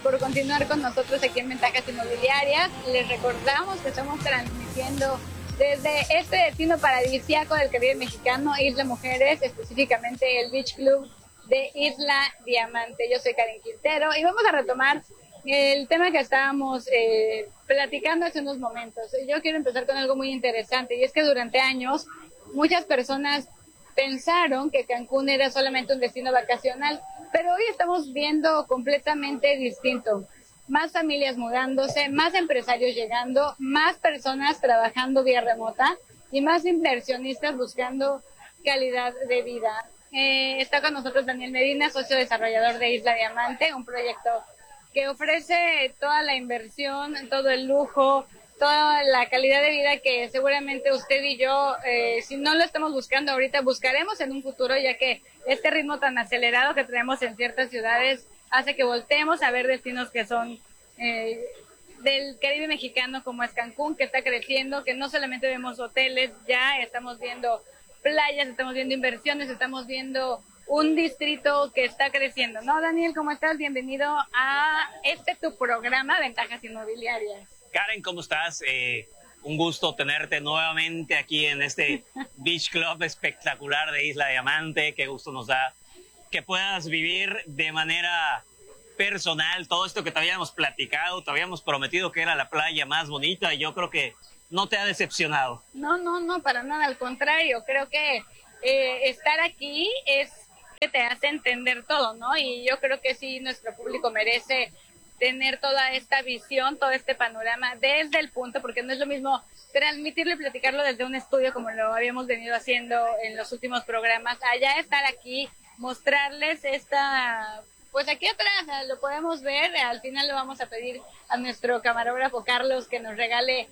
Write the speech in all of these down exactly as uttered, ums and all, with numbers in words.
por continuar con nosotros aquí en Ventajas Inmobiliarias. Les recordamos que estamos transmitiendo desde este destino paradisíaco del Caribe mexicano, Isla Mujeres, específicamente el Beach Club de Isla Diamante. Yo soy Karen Quintero y vamos a retomar el tema que estábamos eh, platicando hace unos momentos. Yo quiero empezar con algo muy interesante, y es que durante años muchas personas pensaron que Cancún era solamente un destino vacacional, pero hoy estamos viendo completamente distinto. Más familias mudándose, más empresarios llegando, más personas trabajando vía remota y más inversionistas buscando calidad de vida. Eh, está con nosotros Daniel Medina, socio desarrollador de Isla Diamante, un proyecto que ofrece toda la inversión, todo el lujo, toda la calidad de vida que seguramente usted y yo, eh, si no lo estamos buscando ahorita, buscaremos en un futuro, ya que este ritmo tan acelerado que tenemos en ciertas ciudades hace que volteemos a ver destinos que son eh, del Caribe mexicano, como es Cancún, que está creciendo, que no solamente vemos hoteles, ya estamos viendo playas, estamos viendo inversiones, estamos viendo un distrito que está creciendo, ¿no? Daniel, ¿cómo estás? Bienvenido a este tu programa, Ventajas Inmobiliarias. Karen, ¿cómo estás? Eh, un gusto tenerte nuevamente aquí en este Beach Club espectacular de Isla Diamante. Qué gusto nos da que puedas vivir de manera personal todo esto que te habíamos platicado, te habíamos prometido que era la playa más bonita, y yo creo que no te ha decepcionado. No, no, no, para nada, al contrario. Creo que eh, estar aquí es que te hace entender todo, ¿no? Y yo creo que sí, nuestro público merece tener toda esta visión, todo este panorama desde el punto, porque no es lo mismo transmitirlo y platicarlo desde un estudio como lo habíamos venido haciendo en los últimos programas, allá estar aquí, mostrarles esta, pues aquí atrás lo podemos ver. Al final lo vamos a pedir a nuestro camarógrafo Carlos que nos regale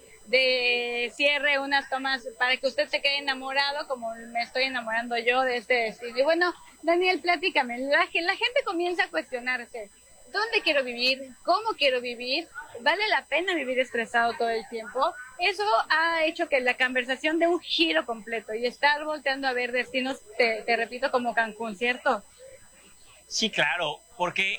de cierre unas tomas para que usted se quede enamorado como me estoy enamorando yo de este destino. Y bueno, Daniel, platícame, la, la gente comienza a cuestionarse: ¿dónde quiero vivir? ¿Cómo quiero vivir? ¿Vale la pena vivir estresado todo el tiempo? Eso ha hecho que la conversación dé un giro completo y estar volteando a ver destinos, te, te repito, como Cancún, ¿cierto? Sí, claro, porque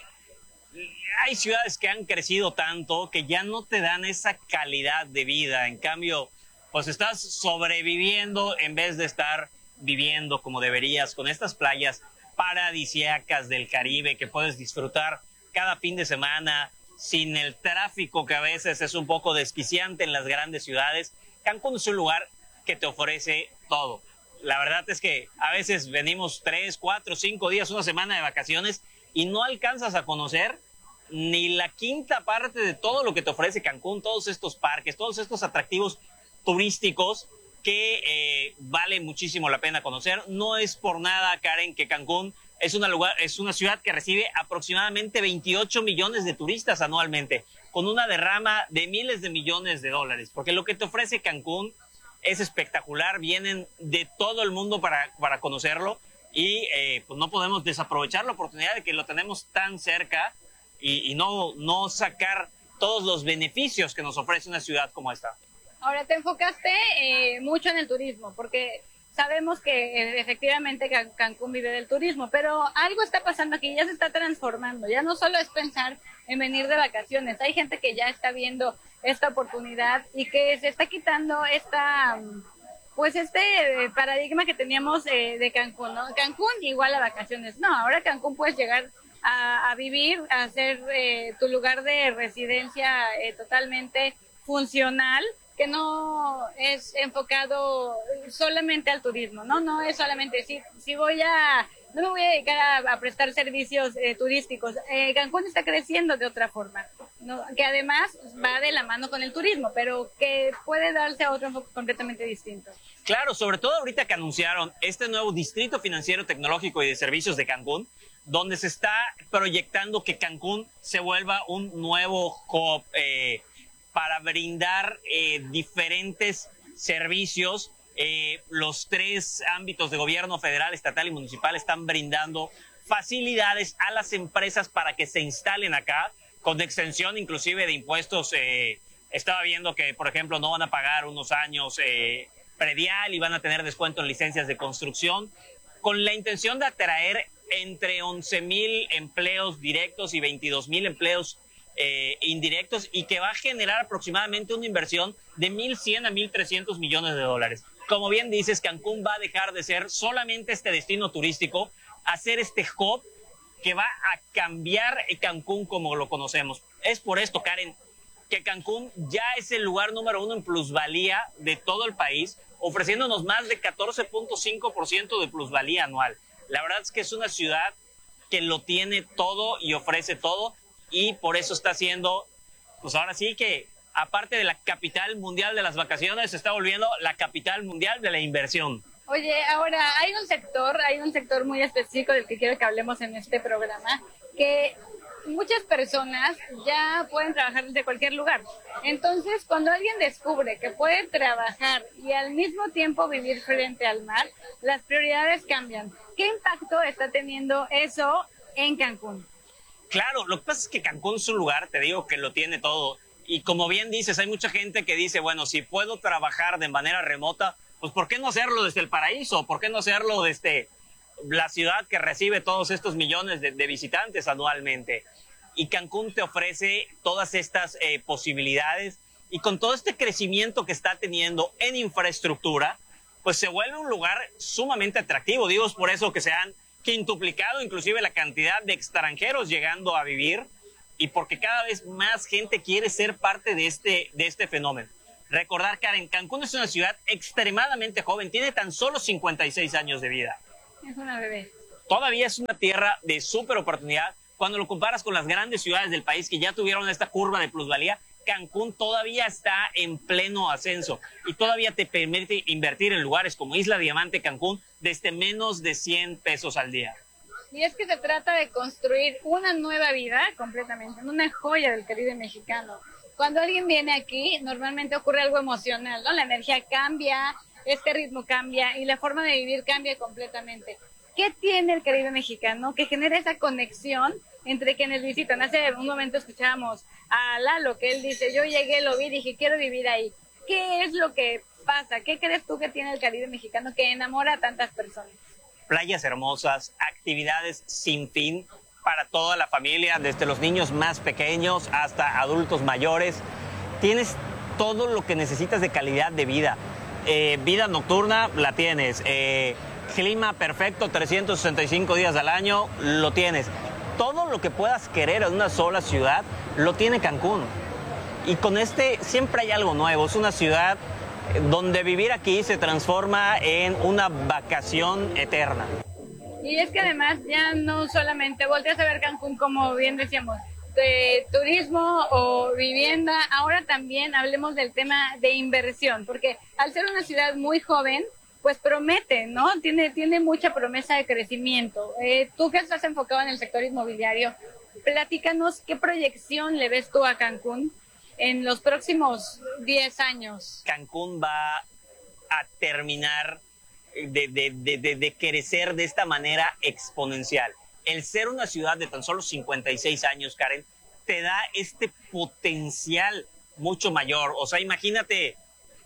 hay ciudades que han crecido tanto que ya no te dan esa calidad de vida. En cambio, pues estás sobreviviendo en vez de estar viviendo como deberías, con estas playas paradisíacas del Caribe que puedes disfrutar cada fin de semana, sin el tráfico que a veces es un poco desquiciante en las grandes ciudades. Cancún es un lugar que te ofrece todo. La verdad es que a veces venimos tres, cuatro, cinco días, una semana de vacaciones y no alcanzas a conocer ni la quinta parte de todo lo que te ofrece Cancún, todos estos parques, todos estos atractivos turísticos que eh, vale muchísimo la pena conocer. No es por nada, Karen, que Cancún es una, lugar, es una ciudad que recibe aproximadamente veintiocho millones de turistas anualmente, con una derrama de miles de millones de dólares, porque lo que te ofrece Cancún es espectacular. Vienen de todo el mundo para, para conocerlo, y eh, pues no podemos desaprovechar la oportunidad de que lo tenemos tan cerca y, y no, no sacar todos los beneficios que nos ofrece una ciudad como esta. Ahora, te enfocaste eh, mucho en el turismo, porque sabemos que eh, efectivamente Can Cancún vive del turismo, pero algo está pasando aquí, ya se está transformando. Ya no solo es pensar en venir de vacaciones, hay gente que ya está viendo esta oportunidad y que se está quitando esta, pues este paradigma que teníamos eh, de Cancún, ¿no? Cancún igual a vacaciones. No, ahora Cancún puedes llegar a, a vivir, a ser eh, tu lugar de residencia eh, totalmente funcional, que no es enfocado solamente al turismo, no, no es solamente, si, si voy a, no me voy a dedicar a, a prestar servicios eh, turísticos. Eh, Cancún está creciendo de otra forma, ¿no? Que además va de la mano con el turismo, pero que puede darse a otro enfoque completamente distinto. Claro, sobre todo ahorita que anunciaron este nuevo Distrito Financiero, Tecnológico y de Servicios de Cancún, donde se está proyectando que Cancún se vuelva un nuevo hub eh, para brindar eh, diferentes servicios. Eh, los tres ámbitos de gobierno federal, estatal y municipal están brindando facilidades a las empresas para que se instalen acá, con extensión inclusive de impuestos. Eh, estaba viendo que, por ejemplo, no van a pagar unos años eh, predial y van a tener descuento en licencias de construcción, con la intención de atraer entre once mil empleos directos y veintidós mil empleos eh, indirectos y que va a generar aproximadamente una inversión de mil cien a mil trescientos millones de dólares. Como bien dices, Cancún va a dejar de ser solamente este destino turístico, a ser este hub que va a cambiar Cancún como lo conocemos. Es por esto, Karen, que Cancún ya es el lugar número uno en plusvalía de todo el país, ofreciéndonos más de catorce punto cinco por ciento de plusvalía anual. La verdad es que es una ciudad que lo tiene todo y ofrece todo, y por eso está siendo, pues ahora sí que, aparte de la capital mundial de las vacaciones, se está volviendo la capital mundial de la inversión. Oye, ahora hay un sector, hay un sector muy específico del que quiero que hablemos en este programa, que muchas personas ya pueden trabajar desde cualquier lugar. Entonces, cuando alguien descubre que puede trabajar y al mismo tiempo vivir frente al mar, las prioridades cambian. ¿Qué impacto está teniendo eso en Cancún? Claro, lo que pasa es que Cancún es un lugar, te digo, que lo tiene todo. Y como bien dices, hay mucha gente que dice, bueno, si puedo trabajar de manera remota, pues ¿por qué no hacerlo desde el paraíso? ¿Por qué no hacerlo desde la ciudad que recibe todos estos millones de, de visitantes anualmente? Y Cancún te ofrece todas estas eh, posibilidades, y con todo este crecimiento que está teniendo en infraestructura, pues se vuelve un lugar sumamente atractivo. Digo, es por eso que se han quintuplicado inclusive la cantidad de extranjeros llegando a vivir, y porque cada vez más gente quiere ser parte de este, de este fenómeno. Recordar, Karen, Cancún es una ciudad extremadamente joven, tiene tan solo cincuenta y seis años de vida. Es una bebé. Todavía es una tierra de súper oportunidad. Cuando lo comparas con las grandes ciudades del país que ya tuvieron esta curva de plusvalía, Cancún todavía está en pleno ascenso y todavía te permite invertir en lugares como Isla Diamante, Cancún, desde menos de cien pesos al día. Y es que se trata de construir una nueva vida completamente, una joya del Caribe mexicano. Cuando alguien viene aquí, normalmente ocurre algo emocional, ¿no? La energía cambia, este ritmo cambia y la forma de vivir cambia completamente. ¿Qué tiene el Caribe mexicano que genera esa conexión entre quienes visitan? Hace un momento escuchábamos a Lalo, que él dice, yo llegué, lo vi, dije, quiero vivir ahí. ¿Qué es lo que pasa? ¿Qué crees tú que tiene el Caribe mexicano que enamora a tantas personas? Playas hermosas, actividades sin fin para toda la familia, desde los niños más pequeños hasta adultos mayores. Tienes todo lo que necesitas de calidad de vida. Eh, vida nocturna la tienes. Eh, clima perfecto, trescientos sesenta y cinco días al año, lo tienes. Todo lo que puedas querer en una sola ciudad, lo tiene Cancún. Y con este siempre hay algo nuevo. Es una ciudad donde vivir aquí se transforma en una vacación eterna. Y es que además ya no solamente volteas a ver Cancún como bien decíamos, de turismo o vivienda, ahora también hablemos del tema de inversión, porque al ser una ciudad muy joven, pues promete, ¿no? Tiene, tiene mucha promesa de crecimiento. Eh, tú que estás enfocado en el sector inmobiliario, platícanos qué proyección le ves tú a Cancún en los próximos diez años. Cancún va a terminar de, de, de, de, de crecer de esta manera exponencial. El ser una ciudad de tan solo cincuenta y seis años, Karen, te da este potencial mucho mayor. O sea, imagínate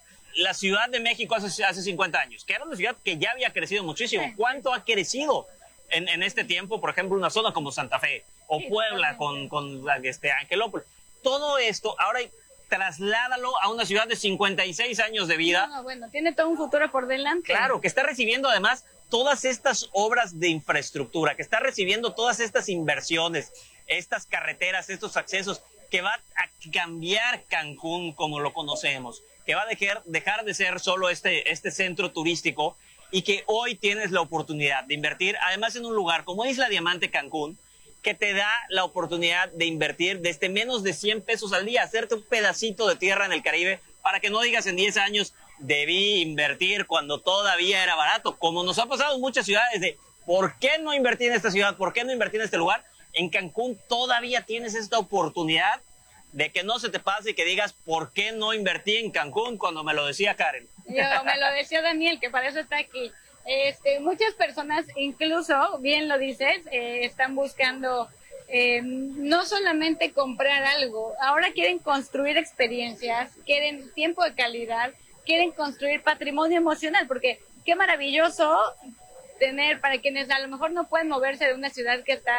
la Ciudad de México hace, hace cincuenta años, que era una ciudad que ya había crecido muchísimo. ¿Cuánto ha crecido en, en este tiempo? Por ejemplo, una zona como Santa Fe o Puebla con, con este, Angelópolis. Todo esto, ahora trasládalo a una ciudad de cincuenta y seis años de vida. No, bueno, tiene todo un futuro por delante. Claro, que está recibiendo además todas estas obras de infraestructura, que está recibiendo todas estas inversiones, estas carreteras, estos accesos, que va a cambiar Cancún como lo conocemos, que va a dejar, dejar de ser solo este, este centro turístico, y que hoy tienes la oportunidad de invertir, además en un lugar como Isla Diamante, Cancún, que te da la oportunidad de invertir desde menos de cien pesos al día, hacerte un pedacito de tierra en el Caribe, para que no digas en diez años, debí invertir cuando todavía era barato, como nos ha pasado en muchas ciudades de, ¿por qué no invertí en esta ciudad? ¿Por qué no invertí en este lugar? En Cancún todavía tienes esta oportunidad de que no se te pase y que digas, ¿por qué no invertí en Cancún cuando me lo decía Karen? Yo, me lo decía Daniel, que para eso está aquí. Este, muchas personas, incluso, bien lo dices, eh, están buscando eh, no solamente comprar algo, ahora quieren construir experiencias, quieren tiempo de calidad, quieren construir patrimonio emocional, porque qué maravilloso tener, para quienes a lo mejor no pueden moverse de una ciudad que está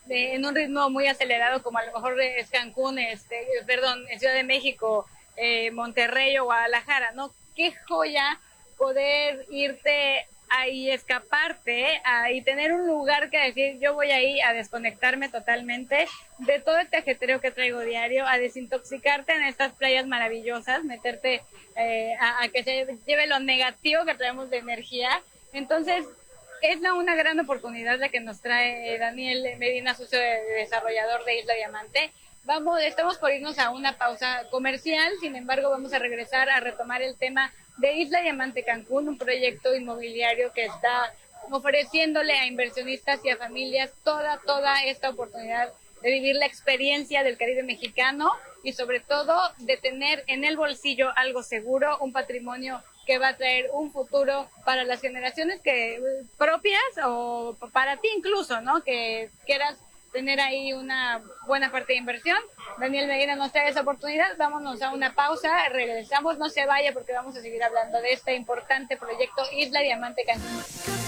de, en un ritmo muy acelerado, como a lo mejor es Cancún, este, perdón, en Ciudad de México, eh, Monterrey o Guadalajara, ¿no? Qué joya poder irte ahí, escaparte, ahí tener un lugar que decir, yo voy ahí a desconectarme totalmente de todo este ajetreo que traigo diario, a desintoxicarte en estas playas maravillosas, meterte eh, a, a que se lleve lo negativo que traemos de energía. Entonces, es la, una gran oportunidad la que nos trae Daniel Medina, socio de, desarrollador de Isla Diamante. Vamos, estamos por irnos a una pausa comercial, sin embargo vamos a regresar a retomar el tema de Isla Diamante Cancún, un proyecto inmobiliario que está ofreciéndole a inversionistas y a familias toda, toda esta oportunidad de vivir la experiencia del Caribe mexicano y sobre todo de tener en el bolsillo algo seguro, un patrimonio que va a traer un futuro para las generaciones que propias o para ti incluso, ¿no? Que quieras tener ahí una buena parte de inversión. Daniel Medina nos trae esa oportunidad. Vámonos a una pausa, regresamos, no se vaya porque vamos a seguir hablando de este importante proyecto Isla Diamante Cancún.